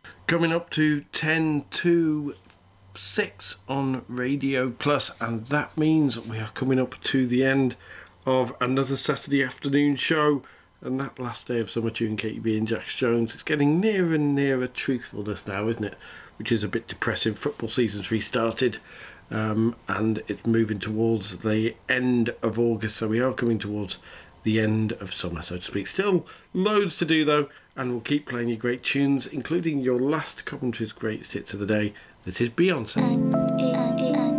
Coming up to 10 to 6 on Radio Plus, and that means we are coming up to the end of another Saturday afternoon show, and that last day of Summer Tune KTB and Jax Jones. It's getting nearer and nearer truthfulness now, isn't it? Which is a bit depressing. Football season's restarted, and it's moving towards the end of August, so we are coming towards the end of summer, so to speak. Still loads to do though, and we'll keep playing you great tunes, including your last Coventry's greatest hits of the day. This is Beyonce.